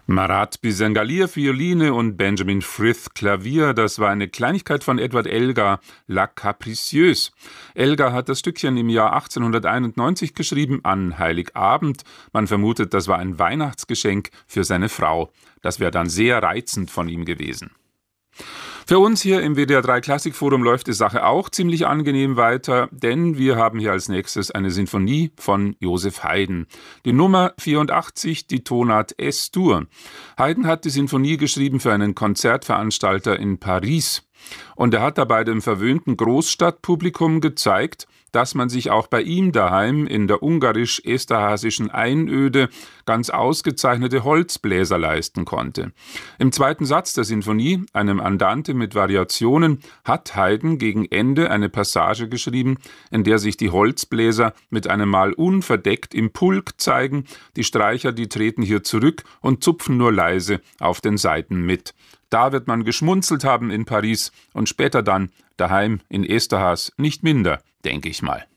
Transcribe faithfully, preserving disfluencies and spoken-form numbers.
Marat Bisengalier Violine und Benjamin Frith Klavier, das war eine Kleinigkeit von Edward Elgar, La Capricieuse. Elgar hat das Stückchen im Jahr achtzehnhunderteinundneunzig geschrieben, an Heiligabend. Man vermutet, das war ein Weihnachtsgeschenk für seine Frau. Das wäre dann sehr reizend von ihm gewesen. Für uns hier im W D R drei Klassikforum läuft die Sache auch ziemlich angenehm weiter, denn wir haben hier als nächstes eine Sinfonie von Joseph Haydn. Die Nummer vierundachtzig, die Tonart Es-Dur. Haydn hat die Sinfonie geschrieben für einen Konzertveranstalter in Paris. Und er hat dabei dem verwöhnten Großstadtpublikum gezeigt, dass man sich auch bei ihm daheim in der ungarisch-esterhazischen Einöde ganz ausgezeichnete Holzbläser leisten konnte. Im zweiten Satz der Sinfonie, einem Andante mit Variationen, hat Haydn gegen Ende eine Passage geschrieben, in der sich die Holzbläser mit einem Mal unverdeckt im Pulk zeigen. Die Streicher, die treten hier zurück und zupfen nur leise auf den Saiten mit. Da wird man geschmunzelt haben in Paris und später dann daheim in Esterhaz nicht minder, denke ich mal.